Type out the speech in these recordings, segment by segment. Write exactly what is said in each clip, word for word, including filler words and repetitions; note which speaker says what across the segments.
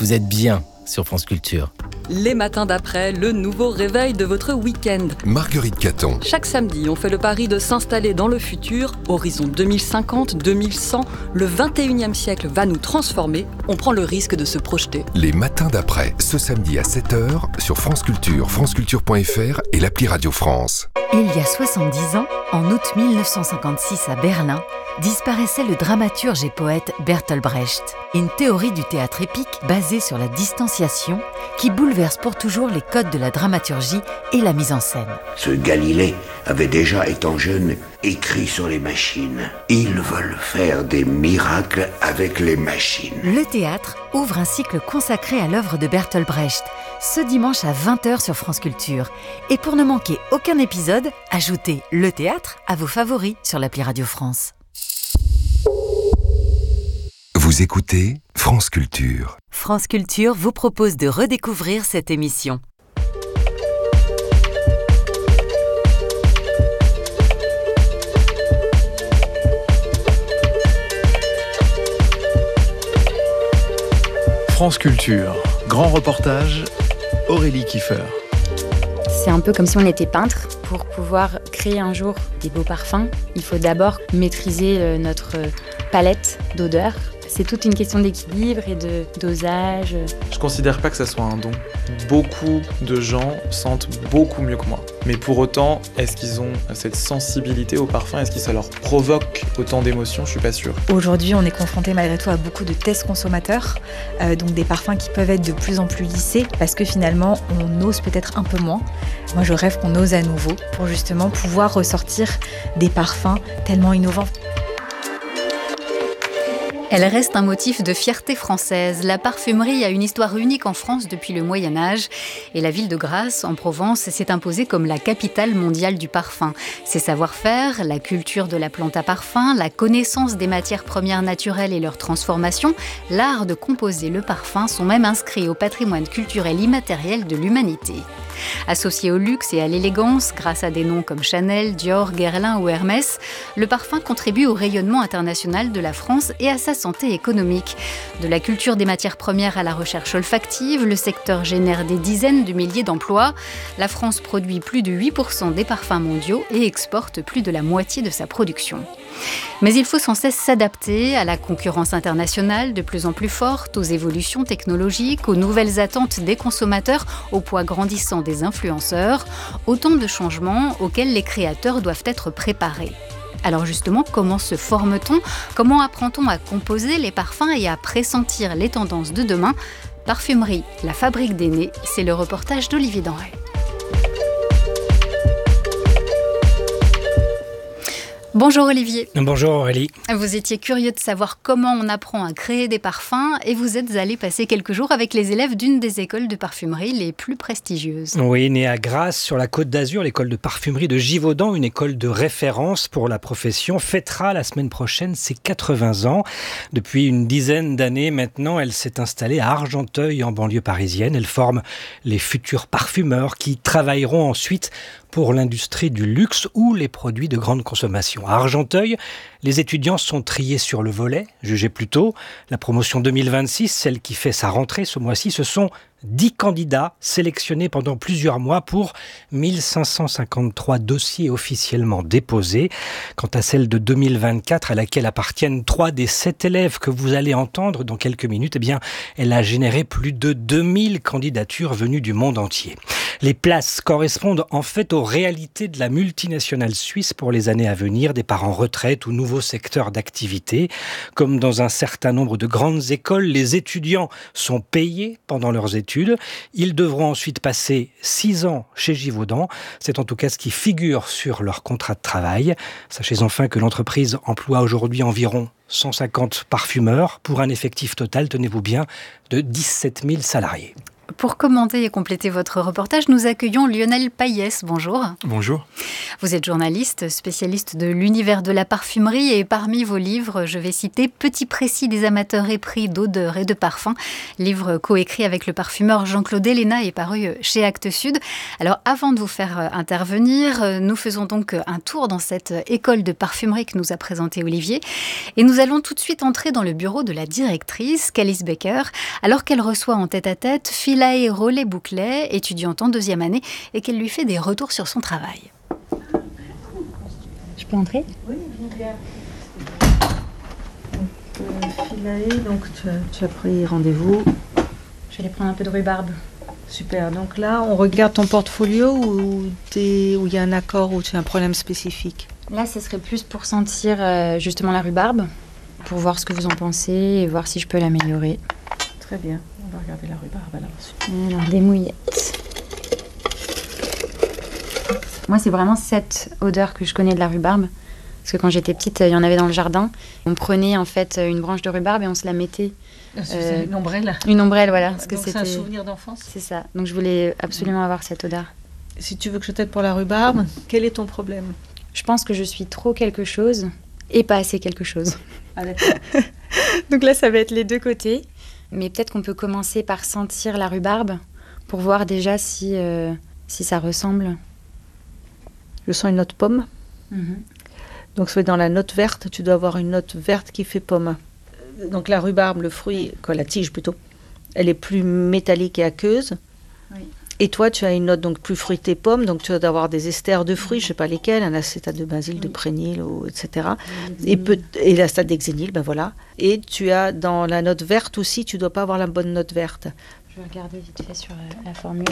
Speaker 1: vous êtes bien sur France Culture.
Speaker 2: Les matins d'après, le nouveau réveil de votre week-end.
Speaker 3: Marguerite Caton.
Speaker 2: Chaque samedi, on fait le pari de s'installer dans le futur. Horizon deux mille cinquante, deux mille cent, le vingt et unième siècle va nous transformer. On prend le risque de se projeter.
Speaker 3: Les matins d'après, ce samedi à sept heures sur France Culture, franceculture point f r et l'appli Radio France.
Speaker 4: Il y a soixante-dix ans, en août mille neuf cent cinquante-six à Berlin, disparaissait le dramaturge et poète Bertolt Brecht. Une théorie du théâtre épique basée sur la distanciation qui bouleverse pour toujours les codes de la dramaturgie et la mise en scène.
Speaker 5: Ce Galilée avait déjà, étant jeune, écrit sur les machines. Ils veulent faire des miracles avec les machines.
Speaker 4: Le théâtre ouvre un cycle consacré à l'œuvre de Bertolt Brecht, ce dimanche à vingt heures sur France Culture. Et pour ne manquer aucun épisode, ajoutez le théâtre à vos favoris sur l'appli Radio France.
Speaker 3: Vous écoutez France Culture.
Speaker 4: France Culture vous propose de redécouvrir cette émission.
Speaker 6: France Culture, grand reportage, Aurélie Kiefer.
Speaker 7: C'est un peu comme si on était peintre. Pour pouvoir créer un jour des beaux parfums, il faut d'abord maîtriser notre palette d'odeurs. C'est toute une question d'équilibre et de dosage.
Speaker 6: Je considère pas que ça soit un don. Beaucoup de gens sentent beaucoup mieux que moi. Mais pour autant, est-ce qu'ils ont cette sensibilité au parfum ? Est-ce que ça leur provoque autant d'émotions ? Je suis pas sûre.
Speaker 8: Aujourd'hui, on est confronté malgré tout à beaucoup de tests consommateurs, euh, donc des parfums qui peuvent être de plus en plus lissés, parce que finalement, on ose peut-être un peu moins. Moi, je rêve qu'on ose à nouveau, pour justement pouvoir ressortir des parfums tellement innovants.
Speaker 9: Elle reste un motif de fierté française. La parfumerie a une histoire unique en France depuis le Moyen-Âge. Et la ville de Grasse, en Provence, s'est imposée comme la capitale mondiale du parfum. Ses savoir-faire, la culture de la plante à parfum, la connaissance des matières premières naturelles et leur transformation, l'art de composer le parfum sont même inscrits au patrimoine culturel immatériel de l'humanité. Associé au luxe et à l'élégance, grâce à des noms comme Chanel, Dior, Guerlain ou Hermès, le parfum contribue au rayonnement international de la France et à sa santé économique. De la culture des matières premières à la recherche olfactive, le secteur génère des dizaines de milliers d'emplois. La France produit plus de huit pour cent des parfums mondiaux et exporte plus de la moitié de sa production. Mais il faut sans cesse s'adapter à la concurrence internationale de plus en plus forte, aux évolutions technologiques, aux nouvelles attentes des consommateurs, au poids grandissant des influenceurs, autant de changements auxquels les créateurs doivent être préparés. Alors justement, comment se forme-t-on ? Comment apprend-on à composer les parfums et à pressentir les tendances de demain ? Parfumerie, la fabrique des nez, c'est le reportage d'Olivier Denray. Bonjour Olivier.
Speaker 10: Bonjour Aurélie.
Speaker 9: Vous étiez curieux de savoir comment on apprend à créer des parfums et vous êtes allé passer quelques jours avec les élèves d'une des écoles de parfumerie les plus prestigieuses.
Speaker 10: Oui, née à Grasse, sur la Côte d'Azur, l'école de parfumerie de Givaudan, une école de référence pour la profession, fêtera la semaine prochaine ses quatre-vingts ans. Depuis une dizaine d'années maintenant, elle s'est installée à Argenteuil, en banlieue parisienne. Elle forme les futurs parfumeurs qui travailleront ensuite pour l'industrie du luxe ou les produits de grande consommation. À Argenteuil, les étudiants sont triés sur le volet, jugez plutôt. La promotion deux mille vingt-six, celle qui fait sa rentrée ce mois-ci, ce sont dix candidats sélectionnés pendant plusieurs mois pour mille cinq cent cinquante-trois dossiers officiellement déposés. Quant à celle de deux mille vingt-quatre, à laquelle appartiennent trois des sept élèves que vous allez entendre dans quelques minutes, eh bien, elle a généré plus de deux mille candidatures venues du monde entier. Les places correspondent en fait aux réalités de la multinationale suisse pour les années à venir, départ en retraite ou nouveaux secteurs d'activité. Comme dans un certain nombre de grandes écoles, les étudiants sont payés pendant leurs études. Ils devront ensuite passer six ans chez Givaudan. C'est en tout cas ce qui figure sur leur contrat de travail. Sachez enfin que l'entreprise emploie aujourd'hui environ cent cinquante parfumeurs pour un effectif total, tenez-vous bien, de dix-sept mille salariés.
Speaker 9: Pour commenter et compléter votre reportage, nous accueillons Lionel Payès. Bonjour.
Speaker 11: Bonjour.
Speaker 9: Vous êtes journaliste, spécialiste de l'univers de la parfumerie et parmi vos livres, je vais citer Petit précis des amateurs épris d'odeurs et de parfums, livre coécrit avec le parfumeur Jean-Claude Héléna et paru chez Actes Sud. Alors avant de vous faire intervenir, nous faisons donc un tour dans cette école de parfumerie que nous a présentée Olivier et nous allons tout de suite entrer dans le bureau de la directrice, Calice Becker, alors qu'elle reçoit en tête-à-tête Philae Rollet-Bouclet, étudiante en deuxième année, et qu'elle lui fait des retours sur son travail.
Speaker 7: Je peux entrer ?
Speaker 12: Oui, bien. Donc, euh, Philae, donc tu as, tu as pris rendez-vous.
Speaker 7: Je vais aller prendre un peu de rhubarbe.
Speaker 12: Super, donc là, on regarde ton portfolio où il y a un accord ou tu as un problème spécifique.
Speaker 7: Là, ce serait plus pour sentir euh, justement la rhubarbe, pour voir ce que vous en pensez et voir si je peux l'améliorer.
Speaker 12: Très bien, on va regarder la rhubarbe alors.
Speaker 7: Alors, des mouillettes. Moi, c'est vraiment cette odeur que je connais de la rhubarbe. Parce que quand j'étais petite, il y en avait dans le jardin. On prenait en fait une branche de rhubarbe et on se la mettait.
Speaker 12: Euh, une ombrelle.
Speaker 7: Une ombrelle, voilà. Parce que
Speaker 12: donc c'est un souvenir d'enfance.
Speaker 7: C'est ça. Donc je voulais absolument avoir cette odeur.
Speaker 12: Si tu veux que je t'aide pour la rhubarbe, quel est ton problème ?
Speaker 7: Je pense que je suis trop quelque chose et pas assez quelque chose.
Speaker 12: Ah d'accord.
Speaker 7: Donc là, ça va être les deux côtés. Mais peut-être qu'on peut commencer par sentir la rhubarbe pour voir déjà si, euh, si ça ressemble.
Speaker 12: Je sens une note pomme.
Speaker 7: Mm-hmm.
Speaker 12: Donc ça va être dans la note verte. Tu dois avoir une note verte qui fait pomme. Donc la rhubarbe, le fruit, quoi, la tige plutôt, elle est plus métallique et aqueuse.
Speaker 7: Oui.
Speaker 12: Et toi, tu as une note donc plus fruitée pomme. Donc tu vas avoir des esters de fruits, je ne sais pas lesquels, un acétate de basil, oui. de prénil, ou, et cetera. Et, peut, et l'acétate d'hexénil, ben voilà. Et tu as dans la note verte aussi, tu ne dois pas avoir la bonne note verte.
Speaker 7: Je vais regarder vite fait sur euh, la formule.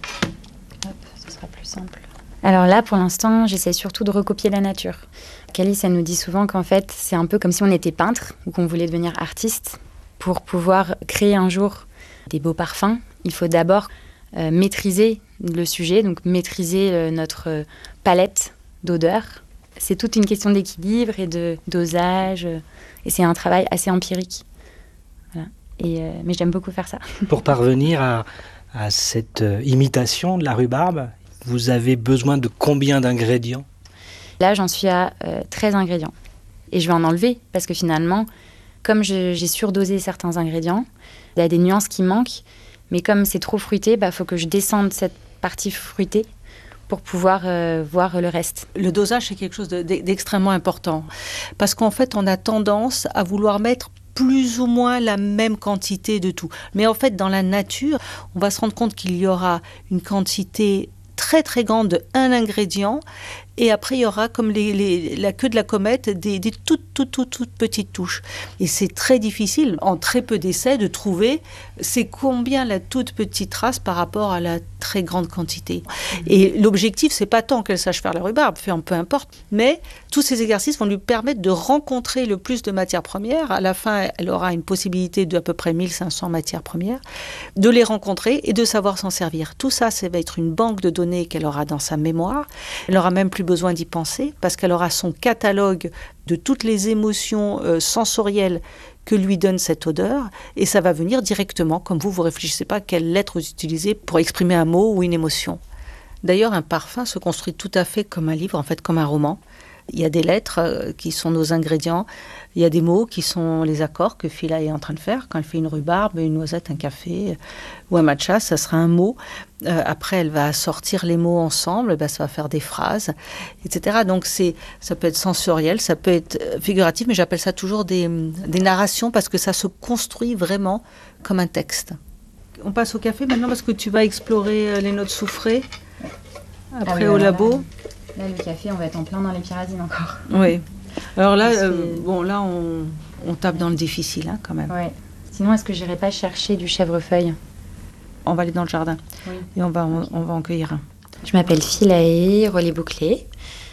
Speaker 7: Hop, ce sera plus simple. Alors là, pour l'instant, j'essaie surtout de recopier la nature. Calice, elle nous dit souvent qu'en fait, c'est un peu comme si on était peintre ou qu'on voulait devenir artiste. Pour pouvoir créer un jour des beaux parfums, il faut d'abord euh, maîtriser le sujet, donc maîtriser euh, notre euh, palette d'odeurs. C'est toute une question d'équilibre et de dosage, euh, et c'est un travail assez empirique. Voilà. Et, euh, mais j'aime beaucoup faire ça.
Speaker 10: Pour parvenir à, à cette euh, imitation de la rhubarbe, vous avez besoin de combien d'ingrédients ?
Speaker 7: Là, j'en suis à euh, treize ingrédients. Et je vais en enlever parce que finalement, comme je, j'ai surdosé certains ingrédients, il y a des nuances qui manquent. Mais comme c'est trop fruité, bah, faut que je descende cette partie fruitée pour pouvoir euh, voir le reste.
Speaker 12: Le dosage, c'est quelque chose de, d'extrêmement important. Parce qu'en fait, on a tendance à vouloir mettre plus ou moins la même quantité de tout. Mais en fait, dans la nature, on va se rendre compte qu'il y aura une quantité très très grande de un ingrédient et après il y aura comme les, les, la queue de la comète des, des toutes, toutes, toutes, toutes petites touches. Et c'est très difficile en très peu d'essais de trouver c'est combien la toute petite trace par rapport à la très grande quantité. Et l'objectif, c'est pas tant qu'elle sache faire la rhubarbe, peu importe, mais tous ces exercices vont lui permettre de rencontrer le plus de matières premières. À la fin, elle aura une possibilité d'à peu près mille cinq cents matières premières, de les rencontrer et de savoir s'en servir. Tout ça, ça va être une banque de données qu'elle aura dans sa mémoire. Elle n'aura même plus besoin d'y penser parce qu'elle aura son catalogue de toutes les émotions euh, sensorielles que lui donne cette odeur, et ça va venir directement, comme vous, vous ne réfléchissez pas à quelle lettre vous utilisez pour exprimer un mot ou une émotion. D'ailleurs, un parfum se construit tout à fait comme un livre, en fait comme un roman. Il y a des lettres euh, qui sont nos ingrédients, il y a des mots qui sont les accords que Philae est en train de faire. Quand elle fait une rhubarbe, une noisette, un café euh, ou un matcha, ça sera un mot. Euh, après, elle va sortir les mots ensemble, ben, ça va faire des phrases, et cetera. Donc, c'est, ça peut être sensoriel, ça peut être figuratif, mais j'appelle ça toujours des, des narrations parce que ça se construit vraiment comme un texte. On passe au café maintenant parce que tu vas explorer les notes soufrées après ah oui, au labo.
Speaker 7: Là, là, le café, on va être en plein dans les pyrazines encore.
Speaker 12: Oui. Alors là, euh, bon, là on, on tape dans le difficile hein, quand même.
Speaker 7: Ouais. Sinon, est-ce que j'irai pas chercher du chèvrefeuille ?
Speaker 12: On va aller dans le jardin
Speaker 7: oui.
Speaker 12: et on va, on, on va en cueillir un.
Speaker 7: Je m'appelle Philae Rollet-Bouclet,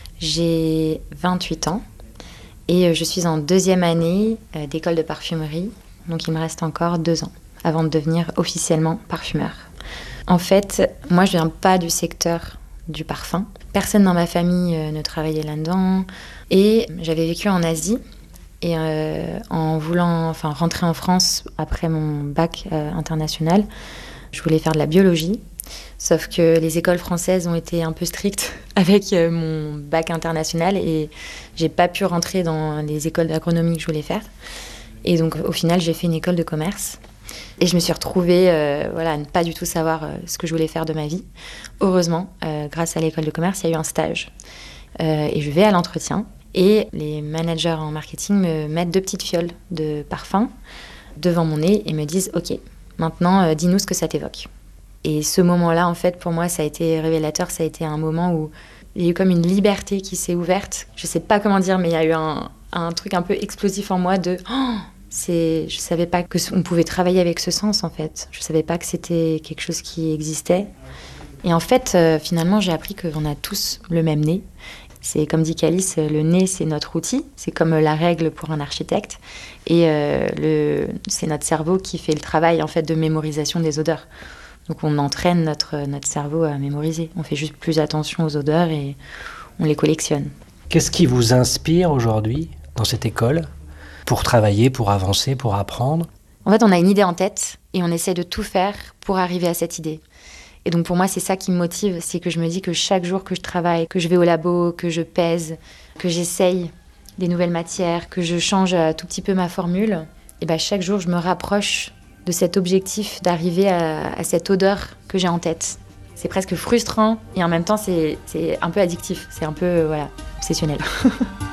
Speaker 7: j'ai vingt-huit ans et je suis en deuxième année d'école de parfumerie, donc il me reste encore deux ans avant de devenir officiellement parfumeur. En fait, moi je viens pas du secteur du parfum. Personne dans ma famille euh, ne travaillait là-dedans. Et j'avais vécu en Asie. Et euh, en voulant enfin, rentrer en France après mon bac euh, international, Je voulais faire de la biologie, sauf que les écoles françaises ont été un peu strictes avec mon bac international et j'ai pas pu rentrer dans les écoles d'agronomie que je voulais faire. Et donc au final, j'ai fait une école de commerce. Et je me suis retrouvée euh, voilà, à ne pas du tout savoir euh, ce que je voulais faire de ma vie. Heureusement, euh, grâce à l'école de commerce, il y a eu un stage. Euh, et je vais à l'entretien. Et les managers en marketing me mettent deux petites fioles de parfum devant mon nez et me disent « Ok, maintenant, euh, dis-nous ce que ça t'évoque. » Et ce moment-là, en fait, pour moi, ça a été révélateur. Ça a été un moment où il y a eu comme une liberté qui s'est ouverte. Je ne sais pas comment dire, mais il y a eu un, un truc un peu explosif en moi de oh, c'est, je ne savais pas qu'on pouvait travailler avec ce sens, en fait. Je ne savais pas que c'était quelque chose qui existait. Et en fait, euh, finalement, j'ai appris qu'on a tous le même nez. C'est comme dit Calice, le nez, c'est notre outil. C'est comme la règle pour un architecte. Et euh, le, c'est notre cerveau qui fait le travail, en fait, de mémorisation des odeurs. Donc on entraîne notre, notre cerveau à mémoriser. On fait juste plus attention aux odeurs et on les collectionne.
Speaker 10: Qu'est-ce qui vous inspire aujourd'hui dans cette école pour travailler, pour avancer, pour apprendre ?
Speaker 7: En fait, on a une idée en tête et on essaie de tout faire pour arriver à cette idée. Et donc pour moi, c'est ça qui me motive, c'est que je me dis que chaque jour que je travaille, que je vais au labo, que je pèse, que j'essaye des nouvelles matières, que je change un tout petit peu ma formule, et ben chaque jour, je me rapproche de cet objectif d'arriver à, à cette odeur que j'ai en tête. C'est presque frustrant et en même temps, c'est, c'est un peu addictif, c'est un peu voilà, obsessionnel.